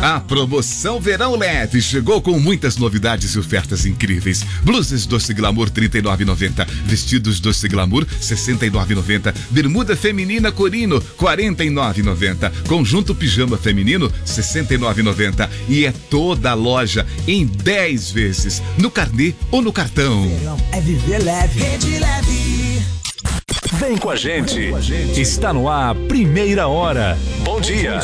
A promoção Verão Leve chegou com muitas novidades e ofertas incríveis. Blusas Doce Glamour R$ 39,90, vestidos Doce Glamour R$ 69,90, bermuda feminina Corino R$ 49,90, conjunto pijama feminino R$ 69,90 e é toda a loja em 10 vezes, no carnê ou no cartão. Verão é viver leve. Rede Leve. Vem com a gente. Está no ar, Primeira Hora. Bom dia.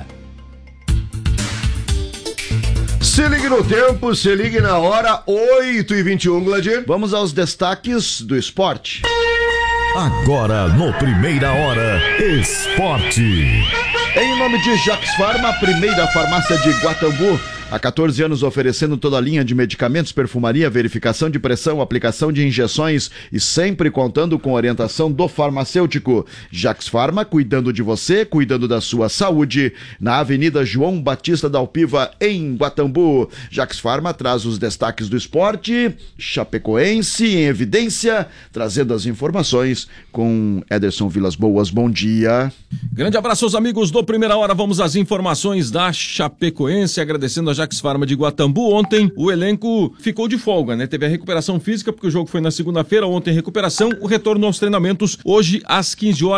Se ligue no tempo, se ligue na hora, 8h21, Gladir. Vamos aos destaques do esporte. Agora no Primeira Hora, Esporte. Em nome de Jax Farma, a primeira farmácia de Guatambu. Há 14 anos oferecendo toda a linha de medicamentos, perfumaria, verificação de pressão, aplicação de injeções e sempre contando com orientação do farmacêutico. Jax Farma, cuidando de você, cuidando da sua saúde, na Avenida João Batista da Alpiva, em Guatambu. Jax Farma traz os destaques do esporte, Chapecoense em evidência, trazendo as informações com Ederson Vilas Boas. Bom dia. Grande abraço aos amigos do Primeira Hora. Vamos às informações da Chapecoense, agradecendo a Jax Farma de Guatambu. Ontem o elenco ficou de folga, né? Teve a recuperação física, porque o jogo foi na segunda-feira, ontem recuperação, o retorno aos treinamentos hoje às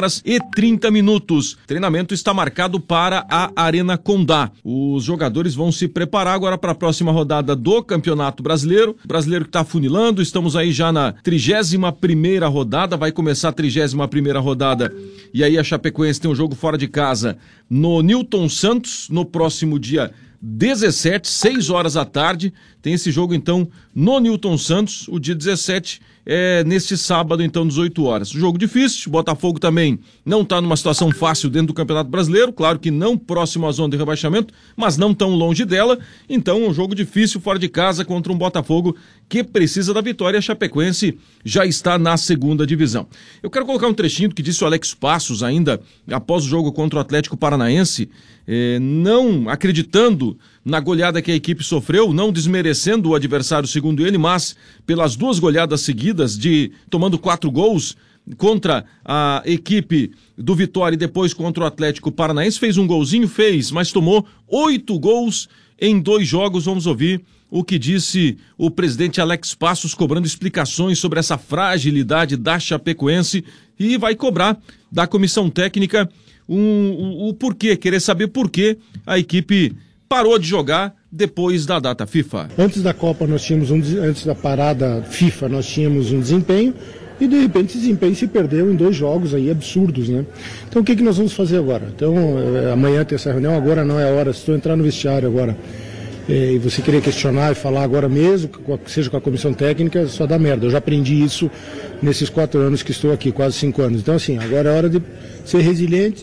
15h30. O treinamento está marcado para a Arena Condá. Os jogadores vão se preparar agora para a próxima rodada do Campeonato Brasileiro. O brasileiro que está funilando, estamos aí já na 31ª rodada, vai começar a 31ª rodada, e aí a Chapecoense tem um jogo fora de casa no Newton Santos, no próximo dia 17, 6 horas da tarde, tem esse jogo então no Newton Santos, o dia 17 é neste sábado então, 18 horas. Jogo difícil, o Botafogo também não está numa situação fácil dentro do Campeonato Brasileiro, claro que não próximo à zona de rebaixamento, mas não tão longe dela, então um jogo difícil fora de casa contra um Botafogo que precisa da vitória. A Chapecoense já está na 2ª divisão. Eu quero colocar um trechinho que disse o Alex Passos ainda após o jogo contra o Atlético Paranaense, não acreditando na goleada que a equipe sofreu, não desmerecendo o adversário segundo ele, mas pelas 2 goleadas seguidas, tomando 4 gols contra a equipe do Vitória e depois contra o Atlético Paranaense, fez um golzinho, mas tomou 8 gols em 2 jogos. Vamos ouvir o que disse o presidente Alex Passos, cobrando explicações sobre essa fragilidade da Chapecoense, e vai cobrar da comissão técnica o porquê, querer saber por que a equipe parou de jogar depois da data FIFA. Antes da Copa antes da parada FIFA nós tínhamos um desempenho e de repente esse desempenho se perdeu em 2 jogos aí absurdos, né? Então o que nós vamos fazer agora? Então amanhã tem essa reunião, agora não é a hora, se tu entrar no vestiário agora e você querer questionar e falar agora mesmo, seja com a comissão técnica, só dá merda. Eu já aprendi isso nesses 4 anos que estou aqui, quase 5 anos. Então assim, agora é hora de ser resiliente,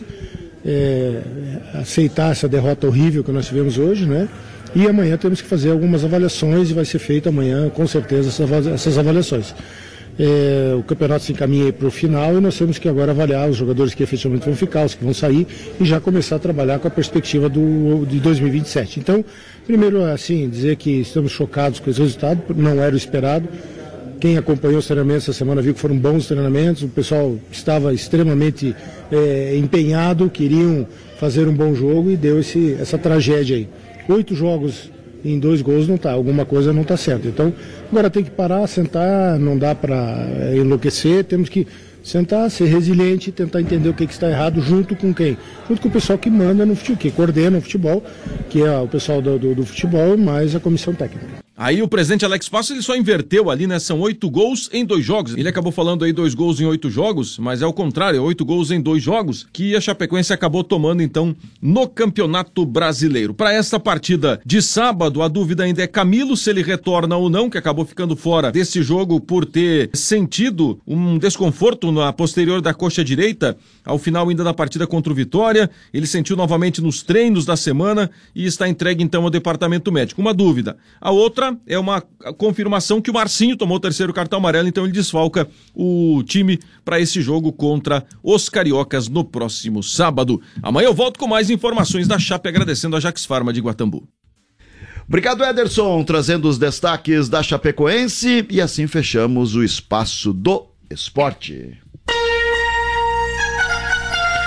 aceitar essa derrota horrível que nós tivemos hoje, né? E amanhã temos que fazer algumas avaliações e vai ser feito amanhã, com certeza, essas avaliações. O campeonato se encaminha para o final e nós temos que agora avaliar os jogadores que efetivamente vão ficar, os que vão sair, e já começar a trabalhar com a perspectiva de 2027. Então, primeiro, assim, dizer que estamos chocados com esse resultado, não era o esperado. Quem acompanhou os treinamentos essa semana viu que foram bons treinamentos, o pessoal estava extremamente empenhado, queriam fazer um bom jogo e deu essa tragédia aí. 8 jogos em 2 gols não tá, alguma coisa não está certa. Então, agora tem que parar, sentar, não dá para enlouquecer, temos que sentar, ser resiliente, tentar entender o que está errado, junto com quem? Junto com o pessoal que manda no futebol, que coordena o futebol, que é o pessoal do futebol, mais a comissão técnica. Aí o presidente Alex Passos, ele só inverteu ali, né? São 8 gols em 2 jogos. Ele acabou falando aí 2 gols em 8 jogos, mas é o contrário, 8 gols em 2 jogos, que a Chapecoense acabou tomando, então, no Campeonato Brasileiro. Para esta partida de sábado, a dúvida ainda é Camilo, se ele retorna ou não, que acabou ficando fora desse jogo por ter sentido um desconforto na posterior da coxa direita, ao final ainda da partida contra o Vitória. Ele sentiu novamente nos treinos da semana e está entregue, então, ao departamento médico. Uma dúvida. A outra é uma confirmação que o Marcinho tomou o 3º cartão amarelo, então ele desfalca o time para esse jogo contra os cariocas no próximo sábado. Amanhã eu volto com mais informações da Chape, agradecendo a Jax Farma de Guatambu. Obrigado, Ederson, trazendo os destaques da Chapecoense, e assim fechamos o espaço do esporte.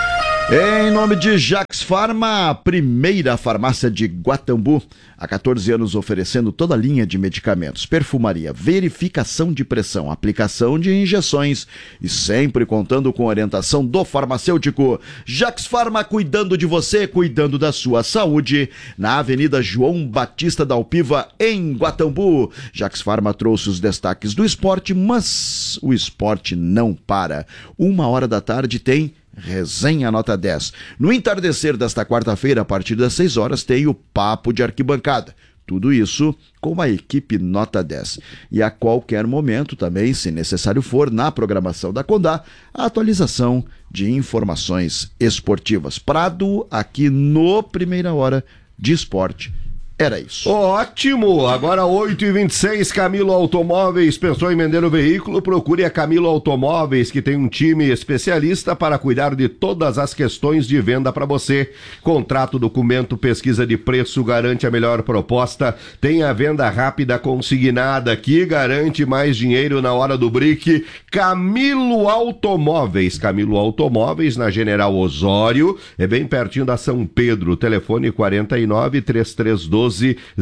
Em nome de Jax Farma, a primeira farmácia de Guatambu, há 14 anos oferecendo toda a linha de medicamentos, perfumaria, verificação de pressão, aplicação de injeções e sempre contando com orientação do farmacêutico. Jax Farma, cuidando de você, cuidando da sua saúde, na Avenida João Batista da Alpiva, em Guatambu. Jax Farma trouxe os destaques do esporte, mas o esporte não para. 1h tem Resenha Nota 10. No entardecer desta quarta-feira, a partir das 6 horas, tem o Papo de Arquibancada. Tudo isso com a equipe Nota 10. E a qualquer momento também, se necessário for, na programação da Condá, a atualização de informações esportivas. Prado, aqui no Primeira Hora de Esporte. Era isso. Ótimo! Agora 8h26, Camilo Automóveis. Pensou em vender o veículo? Procure a Camilo Automóveis, que tem um time especialista para cuidar de todas as questões de venda para você. Contrato, documento, pesquisa de preço, garante a melhor proposta. Tem a venda rápida consignada, que garante mais dinheiro na hora do brique. Camilo Automóveis. Camilo Automóveis, na General Osório, é bem pertinho da São Pedro. Telefone 49-3312-0010,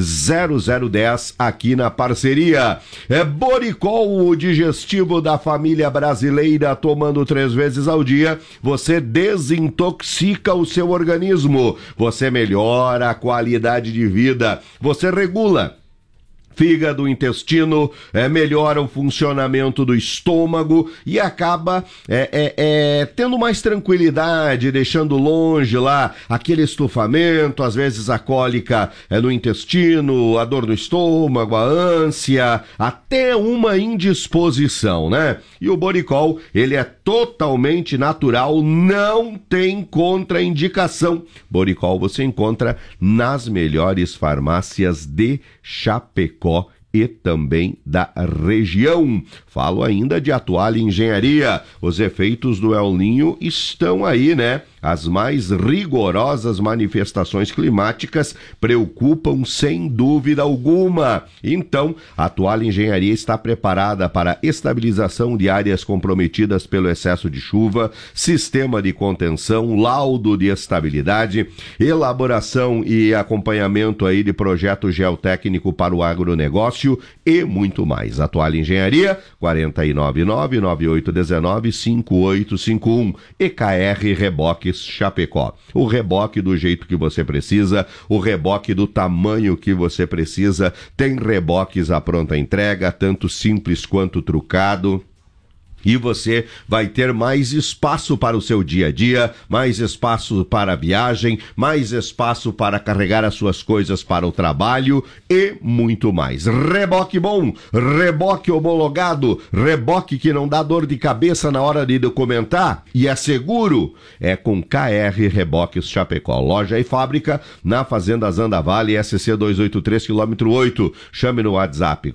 aqui na parceria. É Boricol, o digestivo da família brasileira, tomando 3 vezes ao dia, você desintoxica o seu organismo, você melhora a qualidade de vida, você regula fígado, intestino, melhora o funcionamento do estômago e acaba tendo mais tranquilidade, deixando longe lá aquele estufamento, às vezes a cólica no intestino, a dor no estômago, a ânsia, até uma indisposição, né? E o Boricol, ele é totalmente natural, não tem contraindicação. Boricol você encontra nas melhores farmácias de Chapecó e também da região. Falo ainda de Atuale Engenharia. Os efeitos do El Niño estão aí, né? As mais rigorosas manifestações climáticas preocupam sem dúvida alguma. Então, a Atuale Engenharia está preparada para estabilização de áreas comprometidas pelo excesso de chuva, sistema de contenção, laudo de estabilidade, elaboração e acompanhamento aí de projeto geotécnico para o agronegócio e muito mais. Atuale Engenharia, 499-9819-5851. EKR Reboques Chapecó. O reboque do jeito que você precisa, o reboque do tamanho que você precisa. Tem reboques à pronta entrega, tanto simples quanto trucado. E você vai ter mais espaço para o seu dia a dia, mais espaço para a viagem, mais espaço para carregar as suas coisas para o trabalho e muito mais. Reboque bom, reboque homologado, reboque que não dá dor de cabeça na hora de documentar e é seguro. É com KR Reboques Chapecó. Loja e fábrica na Fazenda Zanda Vale, SC 283, quilômetro 8. Chame no WhatsApp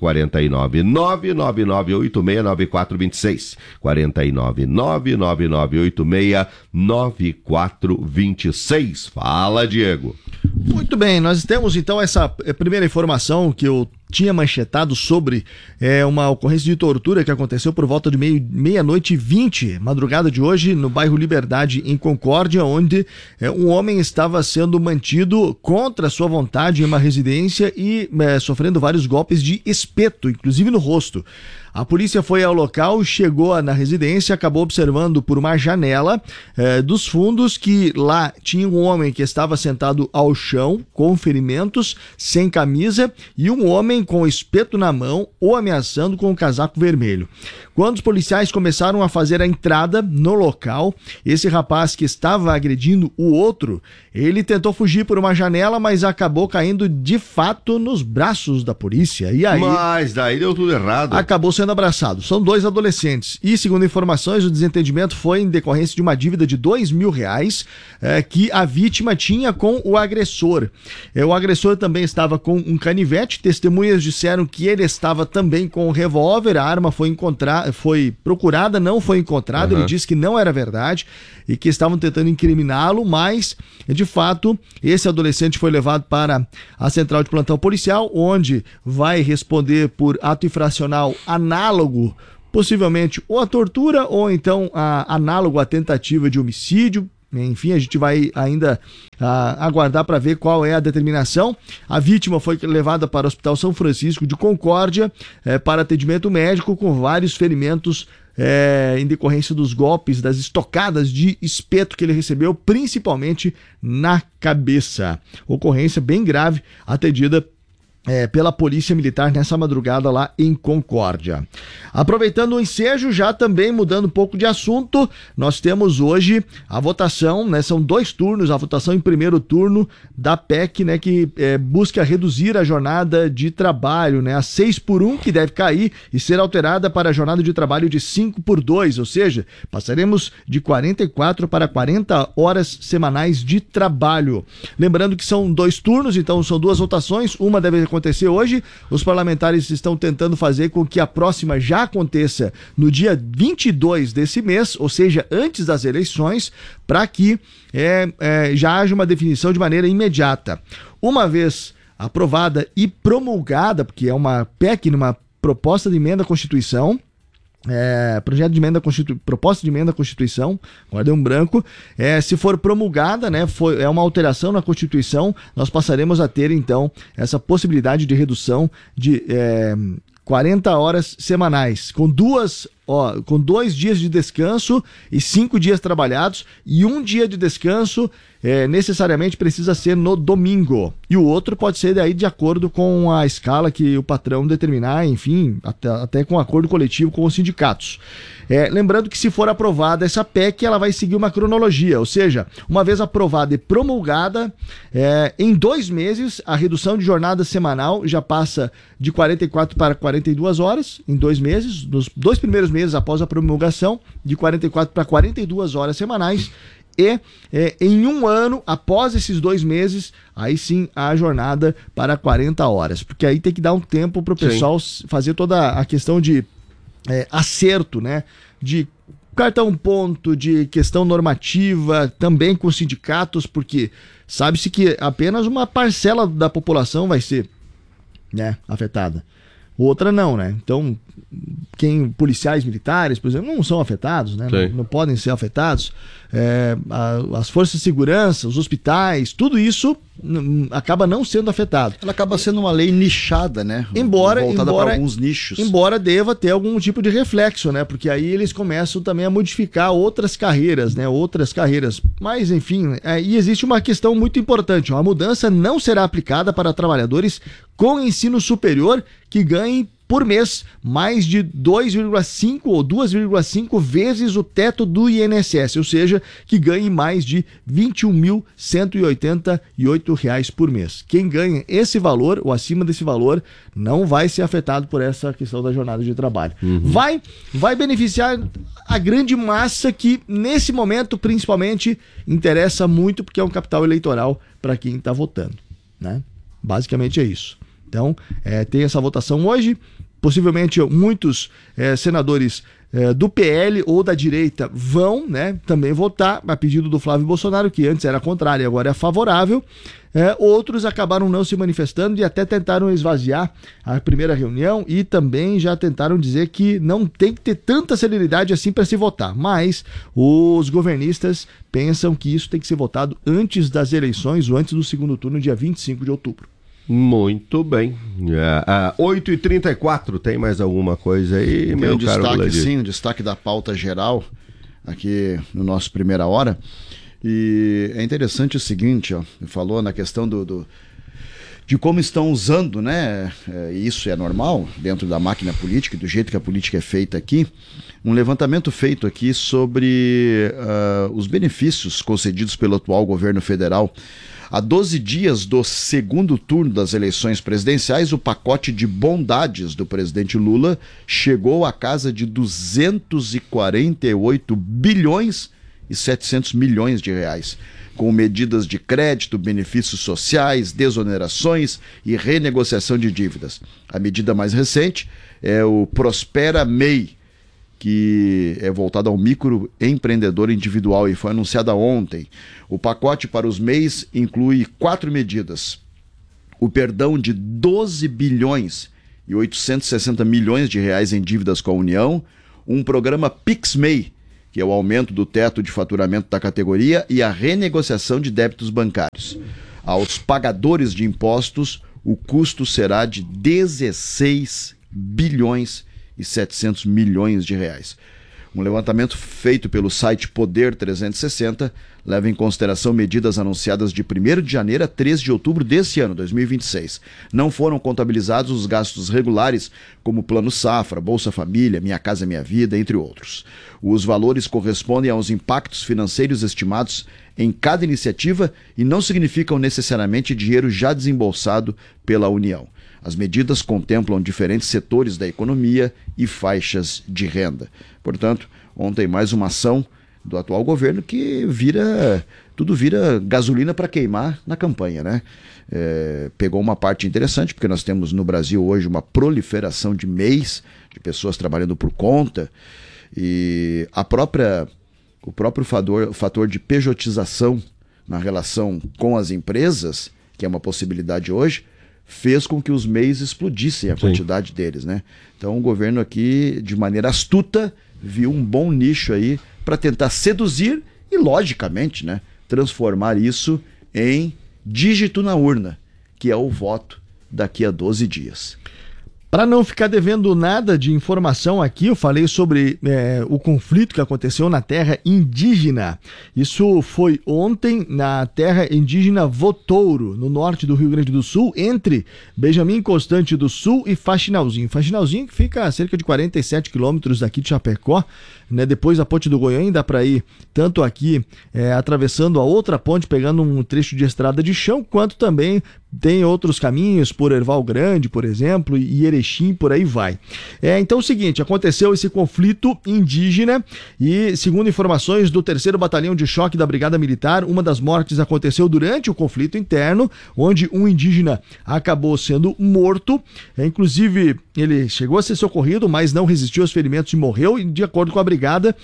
499-99986-9426. 499-9986-9426. Fala, Diego. Muito bem, nós temos então essa primeira informação que eu tinha manchetado sobre uma ocorrência de tortura que aconteceu por volta de meia-noite e 20, madrugada de hoje, no bairro Liberdade, em Concórdia, onde um homem estava sendo mantido contra sua vontade em uma residência e sofrendo vários golpes de espeto, inclusive no rosto. A polícia foi ao local, chegou na residência, acabou observando por uma janela dos fundos que lá tinha um homem que estava sentado ao chão, com ferimentos, sem camisa, e um homem com espeto na mão, o ameaçando com um casaco vermelho. Quando os policiais começaram a fazer a entrada no local, esse rapaz que estava agredindo o outro, ele tentou fugir por uma janela, mas acabou caindo de fato nos braços da polícia. E aí, mas daí deu tudo errado. Acabou sendo abraçado. São 2 adolescentes. E, segundo informações, o desentendimento foi em decorrência de uma dívida de R$2.000 que a vítima tinha com o agressor. O agressor também estava com um canivete. Testemunhas disseram que ele estava também com um revólver. A arma foi procurada, não foi encontrada. Ele disse que não era verdade e que estavam tentando incriminá-lo, mas, de fato, esse adolescente foi levado para a central de plantão policial, onde vai responder por ato infracional análogo, possivelmente ou a tortura ou então análogo à tentativa de homicídio. Enfim, a gente vai ainda aguardar para ver qual é a determinação. A vítima foi levada para o Hospital São Francisco de Concórdia para atendimento médico com vários ferimentos em decorrência dos golpes, das estocadas de espeto que ele recebeu, principalmente na cabeça. Ocorrência bem grave, atendida pela Polícia Militar nessa madrugada lá em Concórdia. Aproveitando o ensejo, já também mudando um pouco de assunto, nós temos hoje a votação, né? São 2 turnos, a votação em primeiro turno da PEC, né? Que busca reduzir a jornada de trabalho, né? A 6x1, que deve cair e ser alterada para a jornada de trabalho de 5x2, ou seja, passaremos de 44 para 40 horas semanais de trabalho. Lembrando que são 2 turnos, então são 2 votações, uma deve acontecer hoje. Os parlamentares estão tentando fazer com que a próxima já aconteça no dia 22 desse mês, ou seja, antes das eleições, para que já haja uma definição de maneira imediata. Uma vez aprovada e promulgada, porque é uma PEC, numa proposta de emenda à Constituição, proposta de emenda à Constituição, guardei um branco, se for promulgada, né, é uma alteração na Constituição, nós passaremos a ter então essa possibilidade de redução de 40 horas semanais, com 2 dias de descanso e 5 dias trabalhados, e 1 dia de descanso necessariamente precisa ser no domingo, e o outro pode ser daí de acordo com a escala que o patrão determinar, enfim, até com acordo coletivo com os sindicatos. Lembrando que se for aprovada essa PEC, ela vai seguir uma cronologia, ou seja, uma vez aprovada e promulgada, em 2 meses a redução de jornada semanal já passa de 44 para 42 horas, em 2 meses, nos 2 primeiros meses após a promulgação, de 44 para 42 horas semanais, e em 1 ano, após esses 2 meses, aí sim a jornada para 40 horas, porque aí tem que dar um tempo para o pessoal fazer toda a questão de acerto, né, de cartão ponto, de questão normativa, também com sindicatos, porque sabe-se que apenas uma parcela da população vai ser, né, afetada. Outra não, né? Então, policiais militares, por exemplo, não são afetados, né? Não podem ser afetados. As forças de segurança, os hospitais, tudo isso acaba não sendo afetado. Ela acaba sendo uma lei nichada, né? Voltada para alguns nichos. Embora deva ter algum tipo de reflexo, né? Porque aí eles começam também a modificar outras carreiras, né? Mas, enfim, e existe uma questão muito importante. A mudança não será aplicada para trabalhadores com ensino superior que ganhem por mês mais de 2,5 ou 2,5 vezes o teto do INSS, ou seja, que ganhe mais de R$ 21.188 por mês. Quem ganha esse valor ou acima desse valor não vai ser afetado por essa questão da jornada de trabalho. Vai beneficiar a grande massa que nesse momento principalmente interessa muito, porque é um capital eleitoral para quem está votando, né? Basicamente é isso. Então, tem essa votação hoje. Possivelmente muitos senadores do PL ou da direita vão, né, também votar a pedido do Flávio Bolsonaro, que antes era contrário e agora é favorável. Outros acabaram não se manifestando e até tentaram esvaziar a primeira reunião e também já tentaram dizer que não tem que ter tanta celeridade assim para se votar. Mas os governistas pensam que isso tem que ser votado antes das eleições ou antes do segundo turno, dia 25 de outubro. Muito bem. 8h34, tem mais alguma coisa aí, tem meu caro Vladir? Sim, um destaque da pauta geral aqui no nosso Primeira Hora. E é interessante o seguinte, falou na questão de como estão usando, né? Isso é normal dentro da máquina política, do jeito que a política é feita aqui. Um levantamento feito aqui sobre os benefícios concedidos pelo atual governo federal. Há 12 dias do segundo turno das eleições presidenciais, o pacote de bondades do presidente Lula chegou à casa de 248 bilhões e 700 milhões de reais, com medidas de crédito, benefícios sociais, desonerações e renegociação de dívidas. A medida mais recente é o Prospera MEI, que é voltada ao microempreendedor individual e foi anunciada ontem. O pacote para os MEIs inclui 4 medidas. O perdão de 12 bilhões e 860 milhões de reais em dívidas com a União, um programa PixMEI, que é o aumento do teto de faturamento da categoria e a renegociação de débitos bancários. Aos pagadores de impostos, o custo será de 16 bilhões e 700 milhões de reais. Um levantamento feito pelo site Poder 360 leva em consideração medidas anunciadas de 1º de janeiro a 3 de outubro deste ano, 2026. Não foram contabilizados os gastos regulares, como Plano Safra, Bolsa Família, Minha Casa Minha Vida, entre outros. Os valores correspondem aos impactos financeiros estimados em cada iniciativa e não significam necessariamente dinheiro já desembolsado pela União. As medidas contemplam diferentes setores da economia e faixas de renda. Portanto, ontem mais uma ação do atual governo que tudo vira gasolina para queimar na campanha, né? Pegou uma parte interessante, porque nós temos no Brasil hoje uma proliferação de MEIs, de pessoas trabalhando por conta, e o próprio fator de pejotização na relação com as empresas, que é uma possibilidade hoje, fez com que os MEIs explodissem a quantidade deles, né? Então o governo aqui, de maneira astuta, viu um bom nicho aí para tentar seduzir e, logicamente, né, transformar isso em dígito na urna, que é o voto daqui a 12 dias. Para não ficar devendo nada de informação aqui, eu falei sobre o conflito que aconteceu na terra indígena. Isso foi ontem na terra indígena Votouro, no norte do Rio Grande do Sul, entre Benjamin Constante do Sul e Faxinalzinho. Faxinalzinho que fica a cerca de 47 quilômetros daqui de Chapecó, né? Depois da Ponte do Goiânia dá para ir tanto aqui atravessando a outra ponte, pegando um trecho de estrada de chão, quanto também tem outros caminhos por Erval Grande, por exemplo, e Erechim, por aí vai. Então é o seguinte, aconteceu esse conflito indígena e, segundo informações do 3º Batalhão de Choque da Brigada Militar, uma das mortes aconteceu durante o conflito interno, onde um indígena acabou sendo morto. Inclusive, ele chegou a ser socorrido, mas não resistiu aos ferimentos e morreu, e de acordo com a brigada,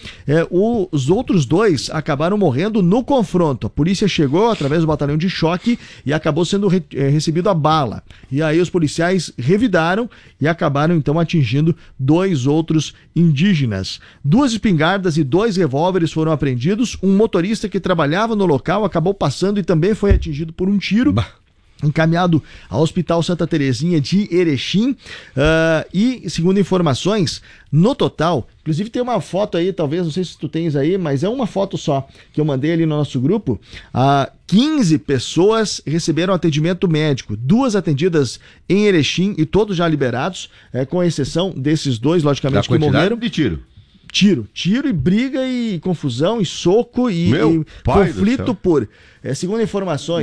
os outros 2 acabaram morrendo no confronto. A polícia chegou através do Batalhão de Choque e acabou sendo recebido a bala. E aí os policiais revidaram e acabaram então atingindo 2 outros indígenas. 2 espingardas e 2 revólveres foram apreendidos. Um motorista que trabalhava no local acabou passando e também foi atingido por um tiro. Encaminhado ao Hospital Santa Terezinha de Erechim, e segundo informações, no total, inclusive tem uma foto aí, talvez, não sei se tu tens aí, mas é uma foto só que eu mandei ali no nosso grupo. 15 pessoas receberam atendimento médico, 2 atendidas em Erechim e todos já liberados, com exceção desses 2, logicamente, que morreram. De tiro. Tiro e briga e confusão e soco e conflito por, segundo informações.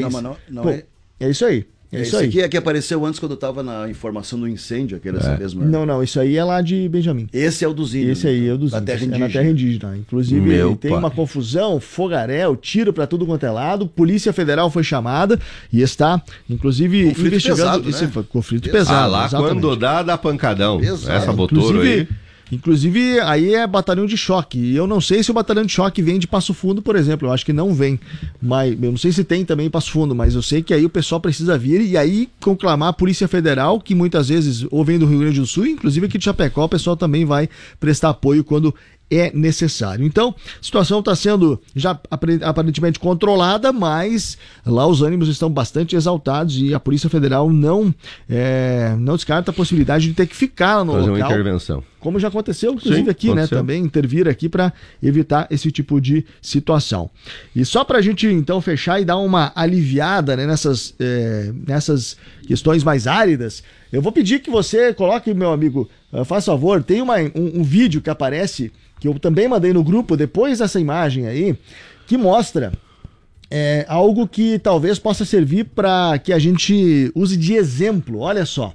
É isso aí. Isso aí. Aqui é que apareceu antes quando eu estava na informação do incêndio, essa mesma. Não, isso aí é lá de Benjamin. Esse é o dos índios. Esse aí é o dos índios. É na terra indígena. Inclusive, tem uma confusão, fogaréu, tiro para tudo quanto é lado. Polícia Federal foi chamada e está, inclusive, conflito investigando pesado, esse conflito pesado. Lá exatamente. Quando dá pancadão. Exato. Essa Votouro aí. Inclusive, aí é batalhão de choque. E eu não sei se o batalhão de choque vem de Passo Fundo, por exemplo. Eu acho que não vem. Mas eu não sei se tem também em Passo Fundo, mas eu sei que aí o pessoal precisa vir e aí conclamar a Polícia Federal, que muitas vezes ou vem do Rio Grande do Sul, inclusive aqui de Chapecó, o pessoal também vai prestar apoio quando é necessário. Então, a situação está sendo já aparentemente controlada, mas lá os ânimos estão bastante exaltados e a Polícia Federal não descarta a possibilidade de ter que ficar no local. Fazer uma intervenção. Como já aconteceu, inclusive, aqui, né? Também intervir aqui para evitar esse tipo de situação. E só para a gente, então, fechar e dar uma aliviada, né, nessas questões mais áridas, eu vou pedir que você coloque, meu amigo, faça favor, tem um vídeo que aparece, que eu também mandei no grupo, depois dessa imagem aí, que mostra algo que talvez possa servir para que a gente use de exemplo. Olha só.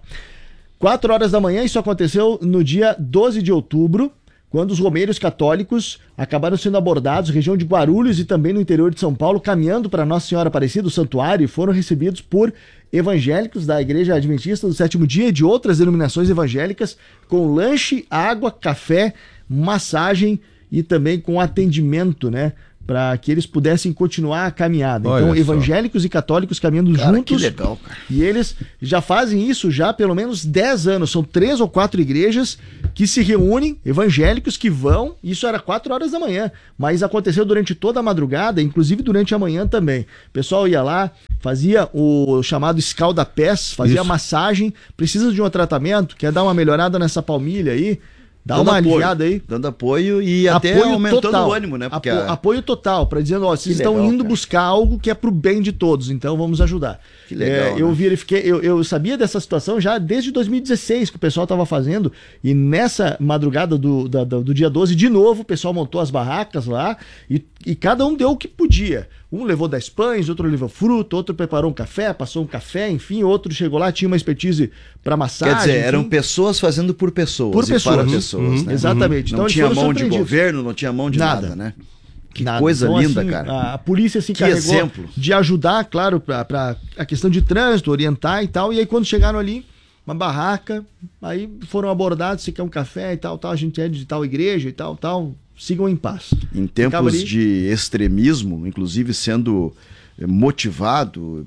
4 horas da manhã, isso aconteceu no dia 12 de outubro, quando os romeiros católicos acabaram sendo abordados na região de Guarulhos e também no interior de São Paulo, caminhando para Nossa Senhora Aparecida, o santuário, e foram recebidos por evangélicos da Igreja Adventista do Sétimo Dia e de outras denominações evangélicas, com lanche, água, café, massagem e também com atendimento, né, para que eles pudessem continuar a caminhada. Olha Então, só. evangélicos e católicos caminhando Cara, juntos. que legal, cara. E eles já fazem isso já há pelo menos 10 anos. São 3 ou 4 igrejas que se reúnem, evangélicos que vão. Isso era 4 horas da manhã, mas aconteceu durante toda a madrugada, inclusive durante a manhã também. O pessoal ia lá, fazia o chamado escalda-pés, fazia a massagem. Precisa de um tratamento, quer dar uma melhorada nessa palmilha aí? Dá Dando uma apoio, aliviada aí. Dando apoio e até aumentando o ânimo, né? Porque Apoio total, para dizendo, ó, vocês Que estão legal, indo cara. buscar algo que é pro bem de todos, então vamos ajudar. Que legal, Eu né? verifiquei, eu sabia dessa situação já desde 2016 que o pessoal estava fazendo, e nessa madrugada do dia 12, de novo, o pessoal montou as barracas lá e cada um deu o que podia. Um levou 10 pães, outro levou fruta, outro preparou um café, passou um café, enfim, outro chegou lá, tinha uma expertise para massagem. Quer dizer, enfim. eram pessoas fazendo por pessoas. Por e pessoas. para pessoas, né? Exatamente. Não Então, eles tinha foram mão de surpreendidos. governo, não tinha mão de nada, né? Que Nada. coisa Então, linda, assim, cara. A polícia se Que encarregou exemplo. de ajudar, claro, para a questão de trânsito, orientar e tal. E aí, quando chegaram ali, uma barraca, aí foram abordados, se quer um café e tal, a gente é de tal igreja e tal, sigam em paz. Em Ficava tempos ali. de extremismo, inclusive sendo motivado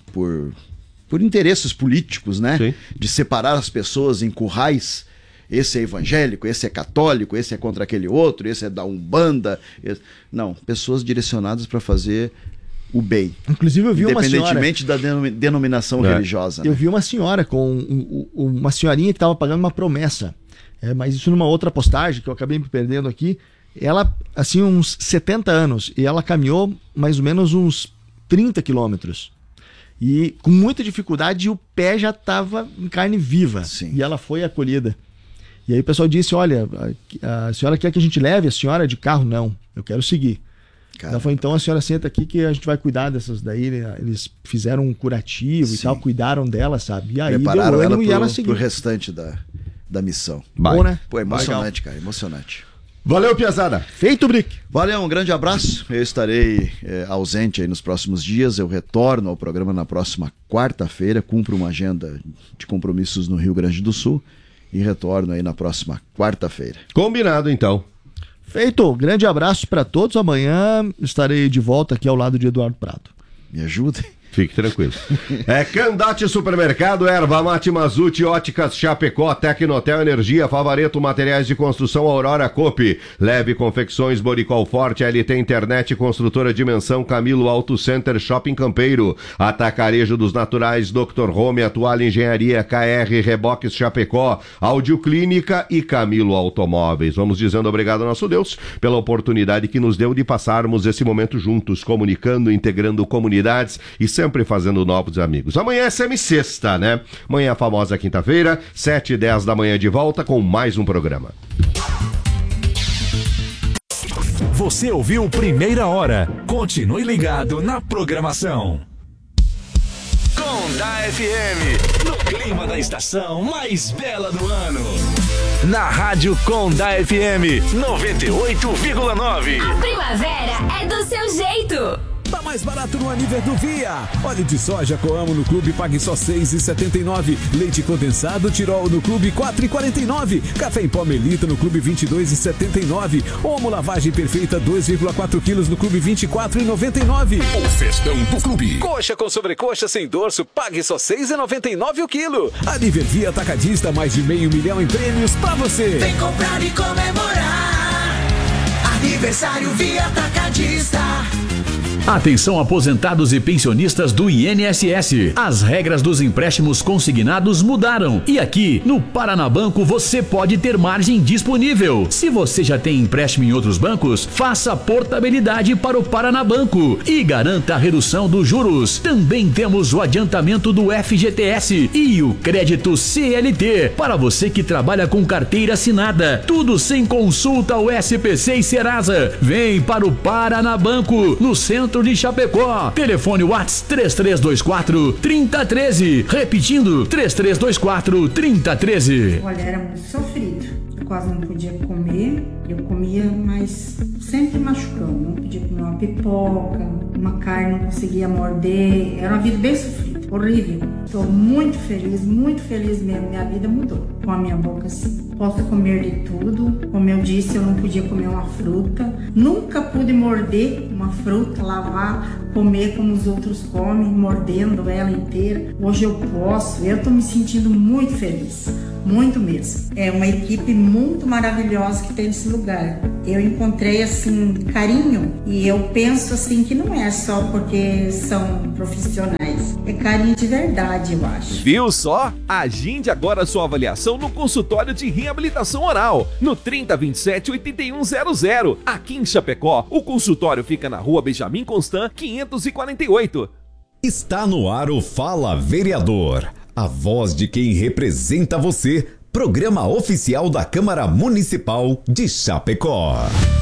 por interesses políticos, né? Sim. De separar as pessoas em currais. Esse é evangélico, esse é católico, esse é contra aquele outro, esse é da Umbanda. Não, pessoas direcionadas para fazer o bem. Inclusive, eu vi uma senhora... Independentemente da denominação religiosa. Eu Né? vi uma senhora com uma senhorinha que estava pagando uma promessa. Mas isso numa outra postagem que eu acabei me perdendo aqui. Ela, assim, uns 70 anos. E ela caminhou mais ou menos uns 30 quilômetros. E com muita dificuldade, o pé já estava em carne viva. Sim. E ela foi acolhida. E aí o pessoal disse, olha, a senhora quer que a gente leve a senhora de carro? Não, eu quero seguir. Cara, Ela falou, então a senhora senta aqui que a gente vai cuidar dessas daí. Eles fizeram um curativo e tal, cuidaram dela, sabe? E aí prepararam deu ela ânimo e ela seguiu. pro restante da missão. Bom, né? Pô, emocionante, cara, emocionante. Valeu, Piazada. Feito, Brick. Valeu, um grande abraço. Eu estarei ausente aí nos próximos dias. Eu retorno ao programa na próxima quarta-feira. Cumpro uma agenda de compromissos no Rio Grande do Sul e retorno aí na próxima quarta-feira. Combinado, então. Feito. Grande abraço para todos. Amanhã estarei de volta aqui ao lado de Eduardo Prado. Me ajudem. Fique tranquilo. Candate Supermercado, Erva Mate Mazute, Óticas Chapecó, Tecnotel Energia, Favareto Materiais de Construção, Aurora Cope, Leve Confecções, Boricol Forte, LT Internet, Construtora Dimensão, Camilo Auto Center, Shopping Campeiro, Atacarejo dos Naturais, Dr. Home, Atual Engenharia, KR, Reboques Chapecó, Audioclínica e Camilo Automóveis. Vamos dizendo obrigado ao nosso Deus pela oportunidade que nos deu de passarmos esse momento juntos, comunicando, integrando comunidades e sempre fazendo novos amigos. Amanhã é semi-sexta, né? Amanhã é a famosa quinta-feira, 7h10 da manhã de volta com mais um programa. Você ouviu Primeira Hora. Continue ligado na programação. Conda FM, no clima da estação mais bela do ano. Na Rádio Conda FM 98,9. A primavera é do seu jeito. Tá mais barato no Aniver do Via. Óleo de soja Coamo no Clube pague só R$ 6,79. Leite condensado Tirol no Clube R$ 4,49. Café em pó Melita no Clube R$ 22,79. Omo lavagem perfeita 2,4 quilos no Clube R$ 24,99. O festão do clube. Coxa com sobrecoxa sem dorso pague só R$ 6,99 o quilo. Aniver Via Atacadista, mais de R$500 mil em prêmios pra você. Vem comprar e comemorar. Aniversário Via Atacadista. Atenção, aposentados e pensionistas do INSS. As regras dos empréstimos consignados mudaram. E aqui, no Paranabanco, você pode ter margem disponível. Se você já tem empréstimo em outros bancos, faça portabilidade para o Paranabanco e garanta a redução dos juros. Também temos o adiantamento do FGTS e o crédito CLT para você que trabalha com carteira assinada. Tudo sem consulta ao SPC e Serasa. Vem para o Paranabanco, no centro de Chapecó. Telefone WhatsApp 3324-3013. Repetindo, 3324-3013. Olha, era muito sofrido. Eu quase não podia comer. Eu comia, mas sempre machucando. Não podia comer uma pipoca, uma carne, não conseguia morder. Era uma vida bem sofrida, horrível. Estou muito feliz mesmo. Minha vida mudou. com a minha boca assim. Posso comer de tudo. Como eu disse, eu não podia comer uma fruta. Nunca pude morder uma fruta, lavar, comer como os outros comem, mordendo ela inteira. Hoje eu posso. Eu tô me sentindo muito feliz. Muito mesmo. É uma equipe muito maravilhosa que tem nesse lugar. Eu encontrei, assim, carinho. E eu penso, assim, que não é só porque são profissionais. É carinho de verdade, eu acho. Viu só? Agende agora sua avaliação no consultório de reabilitação oral, no 3027-8100. Aqui em Chapecó, o consultório fica na rua Benjamin Constant, 548. Está no ar o Fala Vereador, a voz de quem representa você, programa oficial da Câmara Municipal de Chapecó.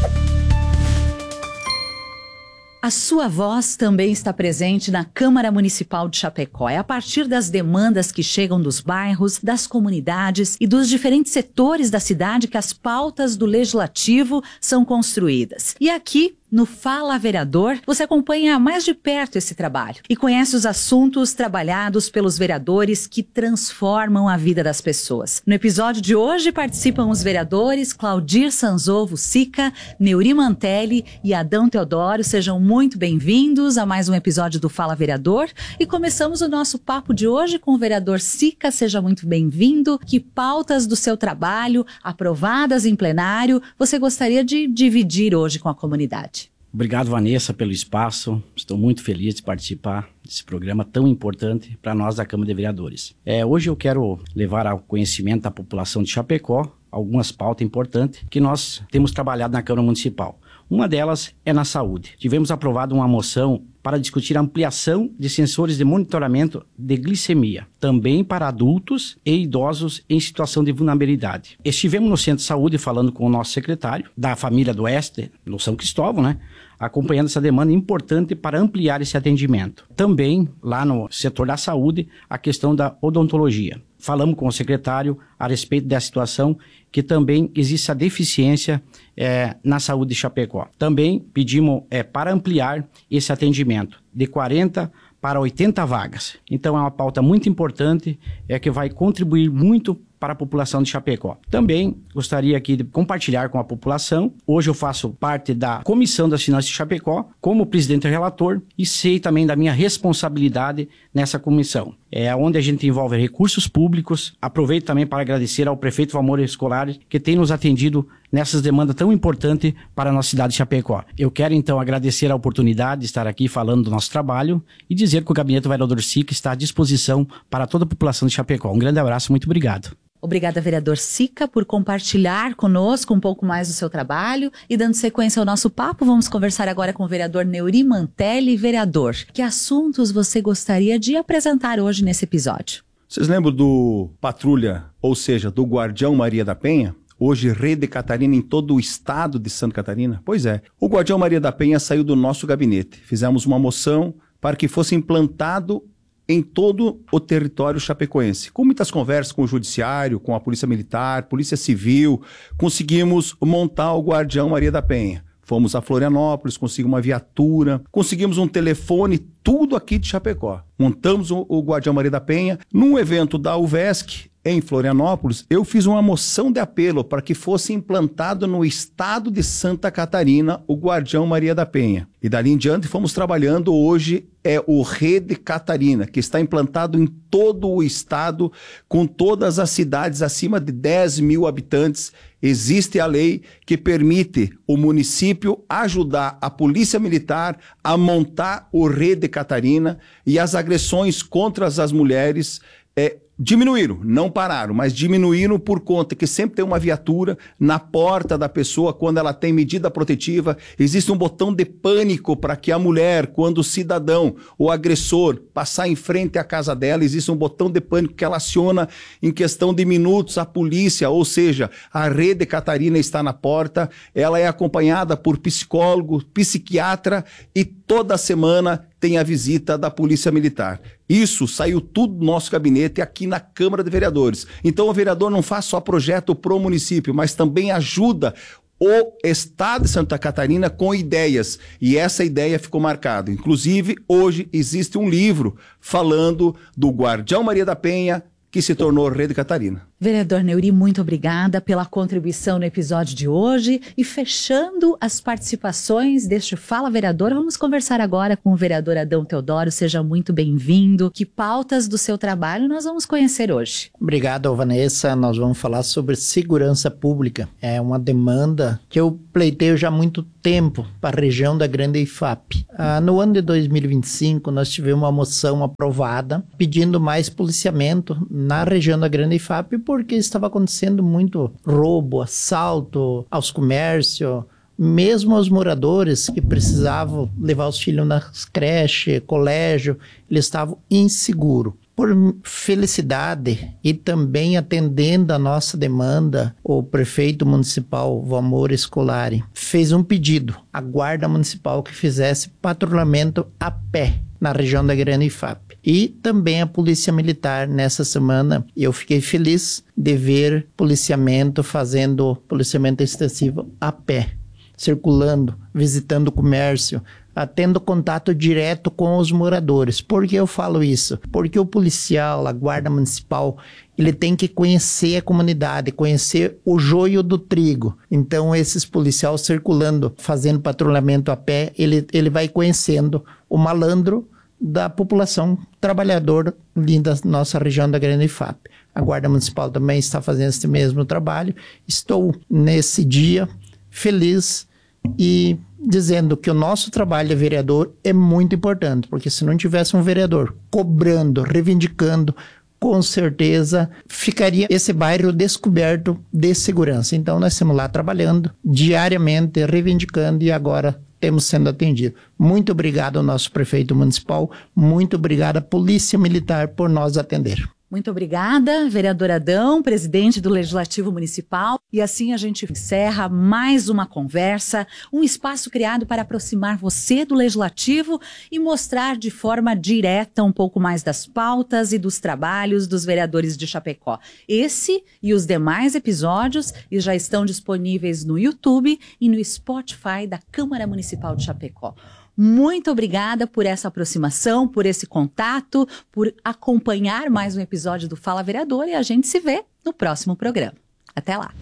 A sua voz também está presente na Câmara Municipal de Chapecó. É a partir das demandas que chegam dos bairros, das comunidades e dos diferentes setores da cidade que as pautas do Legislativo são construídas. E aqui, no Fala Vereador, você acompanha mais de perto esse trabalho e conhece os assuntos trabalhados pelos vereadores que transformam a vida das pessoas. No episódio de hoje participam os vereadores Claudir Sanzovo Sica, Neuri Mantelli e Adão Teodoro. Sejam muito bem-vindos a mais um episódio do Fala Vereador e começamos o nosso papo de hoje com o vereador Sica. Seja muito bem-vindo. Que pautas do seu trabalho, aprovadas em plenário, você gostaria de dividir hoje com a comunidade? Obrigado, Vanessa, pelo espaço. Estou muito feliz de participar desse programa tão importante para nós da Câmara de Vereadores. Hoje eu quero levar ao conhecimento da população de Chapecó algumas pautas importantes que nós temos trabalhado na Câmara Municipal. Uma delas é na saúde. Tivemos aprovado uma moção para discutir a ampliação de sensores de monitoramento de glicemia, também para adultos e idosos em situação de vulnerabilidade. Estivemos no Centro de Saúde falando com o nosso secretário da família do Oeste, no São Cristóvão, acompanhando essa demanda importante para ampliar esse atendimento. Também, lá no setor da saúde, a questão da odontologia. Falamos com o secretário a respeito dessa situação, que também existe a deficiência na saúde de Chapecó. Também pedimos para ampliar esse atendimento de 40 para 80 vagas. Então é uma pauta muito importante, que vai contribuir muito para a população de Chapecó. Também gostaria aqui de compartilhar com a população. Hoje eu faço parte da Comissão das Finanças de Chapecó, como presidente e relator, e sei também da minha responsabilidade nessa comissão. É onde a gente envolve recursos públicos. Aproveito também para agradecer ao prefeito Valmor Scolari, que tem nos atendido nessas demandas tão importantes para a nossa cidade de Chapecó. Eu quero então agradecer a oportunidade de estar aqui falando do nosso trabalho e dizer que o Gabinete do Vereador Sica está à disposição para toda a população de Chapecó. Um grande abraço, muito obrigado. Obrigada, vereador Sica, por compartilhar conosco um pouco mais do seu trabalho. E dando sequência ao nosso papo, vamos conversar agora com o vereador Neuri Mantelli. Vereador, que assuntos você gostaria de apresentar hoje nesse episódio? Vocês lembram do Patrulha, ou seja, do Guardião Maria da Penha? Hoje, Rede Catarina em todo o estado de Santa Catarina? Pois é, o Guardião Maria da Penha saiu do nosso gabinete. Fizemos uma moção para que fosse implantado em todo o território chapecoense. Com muitas conversas com o Judiciário, com a Polícia Militar, Polícia Civil, conseguimos montar o Guardião Maria da Penha. Fomos a Florianópolis, conseguimos uma viatura, conseguimos um telefone, tudo aqui de Chapecó. Montamos o Guardião Maria da Penha. Num evento da UVESC, em Florianópolis, eu fiz uma moção de apelo para que fosse implantado no estado de Santa Catarina o Guardião Maria da Penha. E dali em diante fomos trabalhando. Hoje é o Rede Catarina, que está implantado em todo o estado, com todas as cidades acima de 10 mil habitantes. Existe a lei que permite o município ajudar a Polícia Militar a montar o Rede Catarina, e as agressões contra as mulheres diminuíram, não pararam, mas diminuíram por conta que sempre tem uma viatura na porta da pessoa quando ela tem medida protetiva. Existe um botão de pânico para que a mulher, quando o cidadão, o agressor, passar em frente à casa dela, existe um botão de pânico que ela aciona em questão de minutos a polícia, ou seja, a Rede Catarina está na porta, ela é acompanhada por psicólogo, psiquiatra, e toda semana tem a visita da Polícia Militar. Isso saiu tudo do nosso gabinete aqui na Câmara de Vereadores. Então o vereador não faz só projeto pro município, mas também ajuda o estado de Santa Catarina com ideias. E essa ideia ficou marcada. Inclusive, hoje existe um livro falando do Guardião Maria da Penha, que se tornou Rede Catarina. Vereador Neuri, muito obrigada pela contribuição no episódio de hoje. E fechando as participações deste Fala Vereador, vamos conversar agora com o vereador Adão Teodoro. Seja muito bem-vindo. Que pautas do seu trabalho nós vamos conhecer hoje? Obrigado, Vanessa. Nós vamos falar sobre segurança pública. É uma demanda que eu pleiteio já há muito tempo para a região da Grande IFAP. No ano de 2025, nós tivemos uma moção aprovada pedindo mais policiamento na região da Grande IFAP, porque estava acontecendo muito roubo, assalto aos comércios, mesmo aos moradores que precisavam levar os filhos nas creches, colégio, eles estavam inseguros. Por felicidade e também atendendo a nossa demanda, o prefeito municipal, Valmor Scolari, fez um pedido à Guarda Municipal que fizesse patrulhamento a pé na região da Grande IFAP. E também a Polícia Militar. Nessa semana eu fiquei feliz de ver policiamento fazendo policiamento extensivo a pé, circulando, visitando o comércio, tendo contato direto com os moradores. Por que eu falo isso? Porque o policial, a guarda municipal, ele tem que conhecer a comunidade, conhecer o joio do trigo. Então, esses policiais circulando, fazendo patrulhamento a pé, ele vai conhecendo o malandro da população trabalhadora da nossa região da Grande IFAP. A Guarda Municipal também está fazendo esse mesmo trabalho. Estou, nesse dia, feliz e dizendo que o nosso trabalho de vereador é muito importante, porque se não tivesse um vereador cobrando, reivindicando, com certeza ficaria esse bairro descoberto de segurança. Então nós estamos lá trabalhando diariamente, reivindicando e agora temos sendo atendidos. Muito obrigado ao nosso prefeito municipal, muito obrigado à Polícia Militar por nos atender. Muito obrigada, vereador Adão, presidente do Legislativo Municipal. E assim a gente encerra mais uma conversa, um espaço criado para aproximar você do Legislativo e mostrar de forma direta um pouco mais das pautas e dos trabalhos dos vereadores de Chapecó. Esse e os demais episódios já estão disponíveis no YouTube e no Spotify da Câmara Municipal de Chapecó. Muito obrigada por essa aproximação, por esse contato, por acompanhar mais um episódio do Fala Vereador e a gente se vê no próximo programa. Até lá!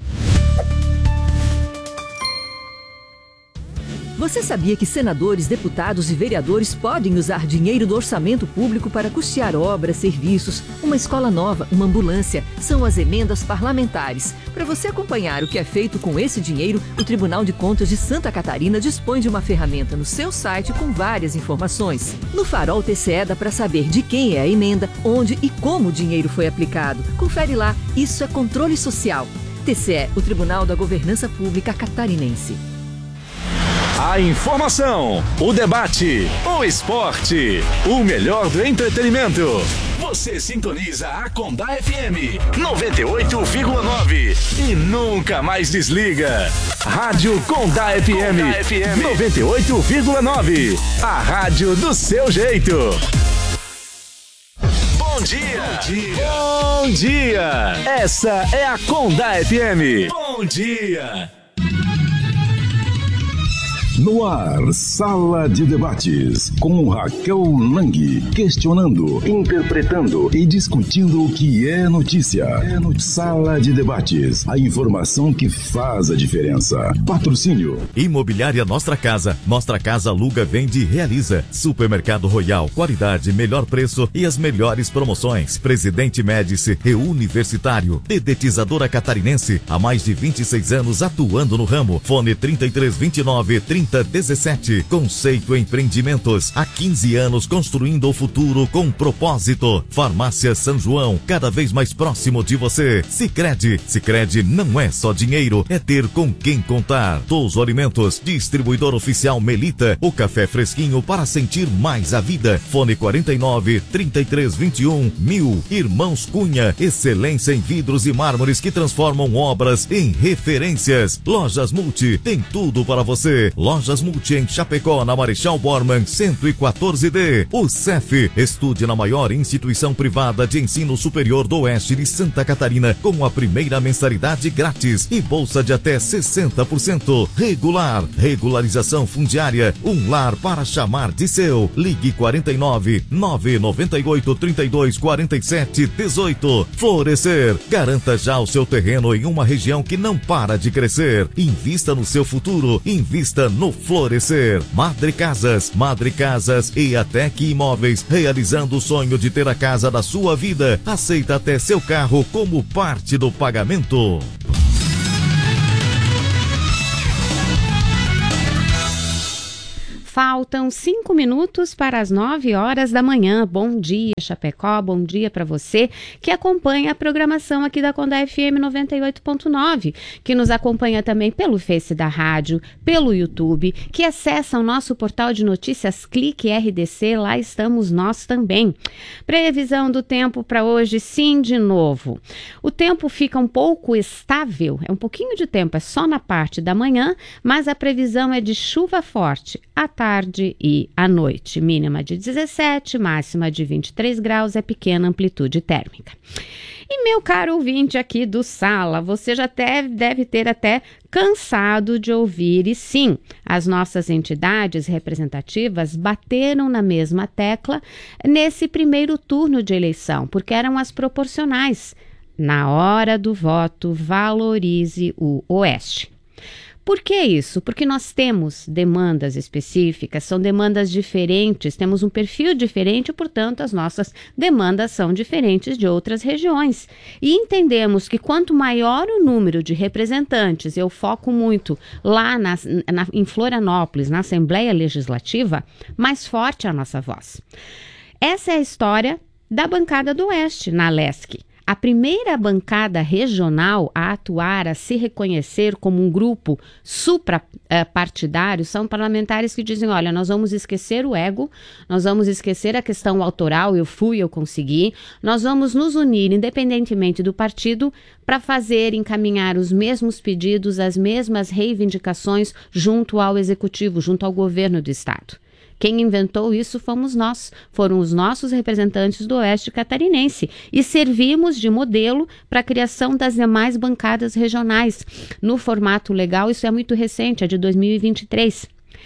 Você sabia que senadores, deputados e vereadores podem usar dinheiro do orçamento público para custear obras, serviços, uma escola nova, uma ambulância? São as emendas parlamentares. Para você acompanhar o que é feito com esse dinheiro, o Tribunal de Contas de Santa Catarina dispõe de uma ferramenta no seu site com várias informações. No Farol TCE dá para saber de quem é a emenda, onde e como o dinheiro foi aplicado. Confere lá, isso é controle social. TCE, o Tribunal da Governança Pública Catarinense. A informação, o debate, o esporte, o melhor do entretenimento. Você sintoniza a Condá FM 98,9 e nunca mais desliga. Rádio Condá FM 98,9. A rádio do seu jeito. Bom dia. Bom dia. Bom dia. Essa é a Condá FM. Bom dia. No ar, Sala de Debates, com Raquel Lang, questionando, interpretando e discutindo o que é notícia. Sala de Debates, a informação que faz a diferença. Patrocínio. Imobiliária Nostra Casa. Nostra Casa aluga, vende e realiza. Supermercado Royal, qualidade, melhor preço e as melhores promoções. Presidente Médici e Universitário. Dedetizadora Catarinense, há mais de 26 anos atuando no ramo. Fone 3329-3017. Conceito Empreendimentos, há 15 anos construindo o futuro com propósito. Farmácia São João, cada vez mais próximo de você. Sicredi. Sicredi não é só dinheiro, é ter com quem contar. Touso Alimentos, distribuidor oficial Melita, o café fresquinho para sentir mais a vida. Fone 49-3321-1000. Irmãos Cunha, excelência em vidros e mármores que transformam obras em referências. Lojas Multi, tem tudo para você. Lojas Lojas Multi em Chapecó, na Marechal Bormann 114D. O CEF, estude na maior instituição privada de ensino superior do oeste de Santa Catarina, com a primeira mensalidade grátis e bolsa de até 60%. Regular, regularização fundiária, um lar para chamar de seu. Ligue 49 998 32 47 18. Florescer, garanta já o seu terreno em uma região que não para de crescer. Invista no seu futuro, invista no Florescer. Madre Casas e Atec Imóveis, realizando o sonho de ter a casa da sua vida. Aceita até seu carro como parte do pagamento. Faltam 5 minutos para as 9 horas da manhã. Bom dia, Chapecó. Bom dia para você que acompanha a programação aqui da Conda FM 98.9, que nos acompanha também pelo Face da rádio, pelo YouTube, que acessa o nosso portal de notícias Clique RDC. Lá estamos nós também. Previsão do tempo para hoje, sim, de novo. O tempo fica um pouco estável, é um pouquinho de tempo, é só na parte da manhã, mas a previsão é de chuva forte à tarde e à noite. Mínima de 17, máxima de 23 graus, é pequena amplitude térmica. E meu caro ouvinte aqui do Sala, você já deve ter até cansado de ouvir, e sim, as nossas entidades representativas bateram na mesma tecla nesse primeiro turno de eleição, porque eram as proporcionais. Na hora do voto, valorize o Oeste. Por que isso? Porque nós temos demandas específicas, são demandas diferentes, temos um perfil diferente, portanto, as nossas demandas são diferentes de outras regiões. E entendemos que quanto maior o número de representantes, eu foco muito lá em Florianópolis, na Assembleia Legislativa, mais forte é a nossa voz. Essa é a história da bancada do Oeste, na LESC. A primeira bancada regional a atuar, a se reconhecer como um grupo suprapartidário, são parlamentares que dizem, olha, nós vamos esquecer o ego, nós vamos esquecer a questão autoral, eu fui, eu consegui, nós vamos nos unir, independentemente do partido, para encaminhar os mesmos pedidos, as mesmas reivindicações junto ao Executivo, junto ao governo do Estado. Quem inventou isso fomos nós, foram os nossos representantes do Oeste Catarinense e servimos de modelo para a criação das demais bancadas regionais. No formato legal, isso é muito recente, é de 2023.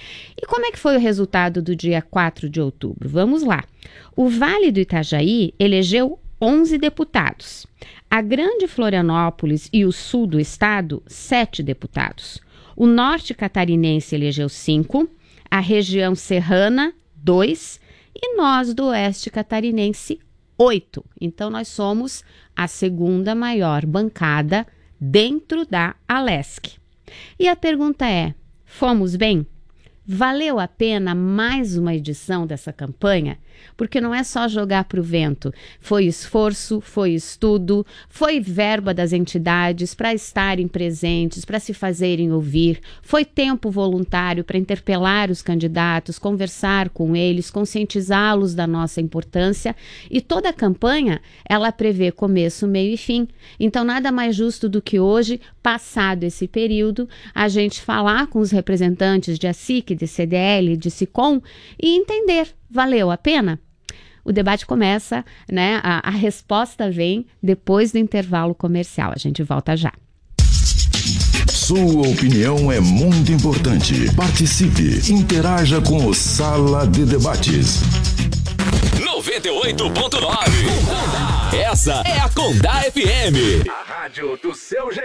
E como é que foi o resultado do dia 4 de outubro? Vamos lá. O Vale do Itajaí elegeu 11 deputados. A Grande Florianópolis e o sul do estado, 7 deputados. O Norte Catarinense elegeu 5, a região serrana, 2, e nós do Oeste Catarinense, 8. Então, nós somos a segunda maior bancada dentro da ALESC. E a pergunta é, fomos bem? Valeu a pena mais uma edição dessa campanha? Porque não é só jogar para o vento. Foi esforço, foi estudo, foi verba das entidades para estarem presentes, para se fazerem ouvir. Foi tempo voluntário para interpelar os candidatos, conversar com eles, conscientizá-los da nossa importância. E toda a campanha, ela prevê começo, meio e fim. Então, nada mais justo do que hoje, passado esse período, a gente falar com os representantes de ASIC, de CDL, de SICOM e entender, valeu a pena? O debate começa, né? A resposta vem depois do intervalo comercial. A gente volta já. Sua opinião é muito importante. Participe, interaja com o Sala de Debates. 98.9. Essa é a Condá FM. A rádio do seu jeito.